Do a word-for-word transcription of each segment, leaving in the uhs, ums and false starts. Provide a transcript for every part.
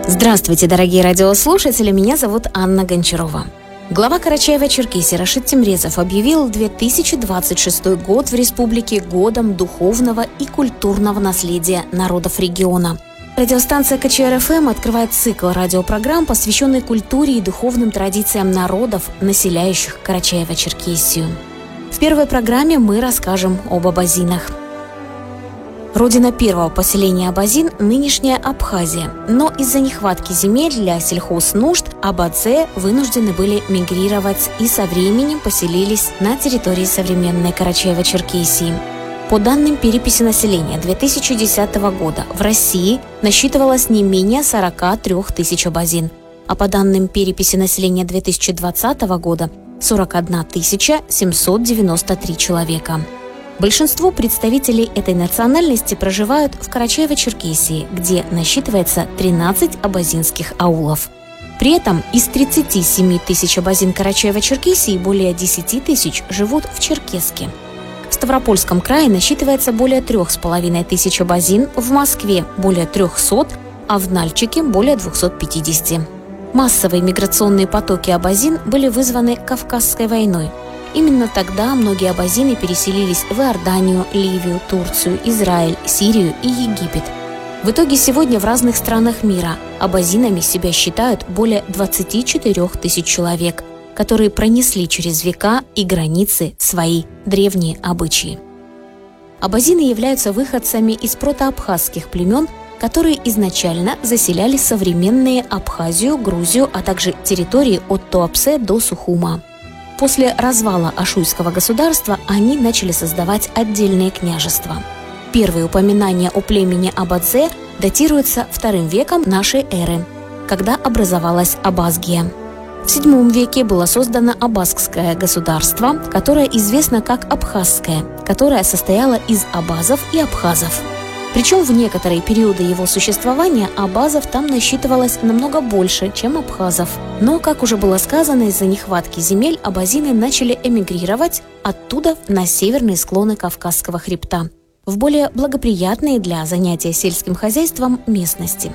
Здравствуйте, дорогие радиослушатели, меня зовут Анна Гончарова. Глава Карачаево-Черкесии Рашид Темрезов объявил две тысячи двадцать шестой год в республике годом духовного и культурного наследия народов региона. Радиостанция ка че эр эф эм открывает цикл радиопрограмм, посвященный культуре и духовным традициям народов, населяющих Карачаево-Черкесию. В первой программе мы расскажем об абазинах. Родина первого поселения абазин – нынешняя Абхазия, но из-за нехватки земель для сельхознужд абазы вынуждены были мигрировать и со временем поселились на территории современной Карачаево-Черкесии. По данным переписи населения две тысячи десятого года в России насчитывалось не менее сорок три тысячи абазин, а по данным переписи населения две тысячи двадцатого года – сорок одна тысяча семьсот девяносто три человека. Большинство представителей этой национальности проживают в Карачаево-Черкесии, где насчитывается тринадцать абазинских аулов. При этом из тридцати семи тысяч абазин Карачаево-Черкесии более десяти тысяч живут в Черкесске. В Ставропольском крае насчитывается более трех с половиной тысяч абазин, в Москве более трехсот, а в Нальчике более двухсот пятидесяти. Массовые миграционные потоки абазин были вызваны Кавказской войной. Именно тогда многие абазины переселились в Иорданию, Ливию, Турцию, Израиль, Сирию и Египет. В итоге сегодня в разных странах мира абазинами себя считают более двадцати четырёх тысяч человек, которые пронесли через века и границы свои древние обычаи. Абазины являются выходцами из протоабхазских племен, которые изначально заселяли современные Абхазию, Грузию, а также территории от Туапсе до Сухума. После развала Ашуйского государства они начали создавать отдельные княжества. Первые упоминания о племени Абадзе датируются вторым веком нашей эры, когда образовалась Абазгия. В седьмом веке было создано Абазское государство, которое известно как Абхазское, которое состояло из абазов и абхазов. Причем в некоторые периоды его существования абазов там насчитывалось намного больше, чем абхазов. Но, как уже было сказано, из-за нехватки земель абазины начали эмигрировать оттуда на северные склоны Кавказского хребта, в более благоприятные для занятия сельским хозяйством местности.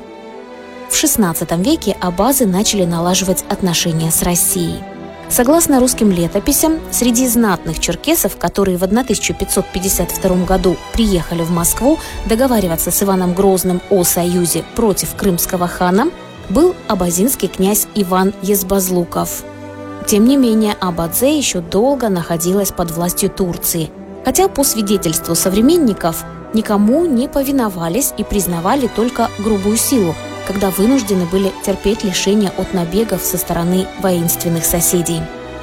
В шестнадцатом веке абазы начали налаживать отношения с Россией. Согласно русским летописям, среди знатных черкесов, которые в тысяча пятьсот пятьдесят втором году приехали в Москву договариваться с Иваном Грозным о союзе против крымского хана, был абазинский князь Иван Езбазлуков. Тем не менее, Абадзе еще долго находилась под властью Турции, хотя по свидетельству современников никому не повиновались и признавали только грубую силу, когда вынуждены были терпеть лишения от набегов со стороны воинственных соседей.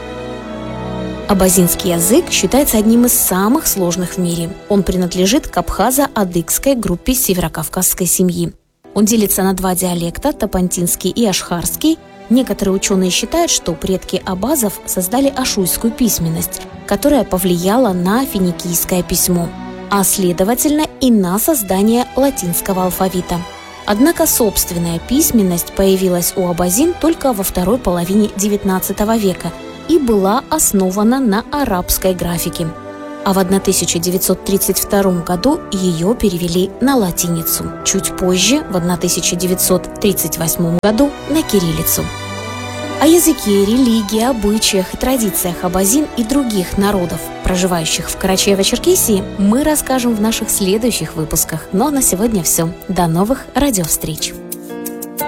Абазинский язык считается одним из самых сложных в мире. Он принадлежит к абхазо-адыгской группе северокавказской семьи. Он делится на два диалекта – тапантинский и ашхарский. Некоторые ученые считают, что предки абазов создали ашуйскую письменность, которая повлияла на финикийское письмо, а следовательно и на создание латинского алфавита. Однако собственная письменность появилась у абазин только во второй половине девятнадцатого века и была основана на арабской графике. А в тысяча девятьсот тридцать втором году ее перевели на латиницу. Чуть позже, в тысяча девятьсот тридцать восьмом году, на кириллицу. О языке, религии, обычаях и традициях абазин и других народов, проживающих в Карачаево-Черкесии, мы расскажем в наших следующих выпусках. Ну а на сегодня все. До новых радиовстреч!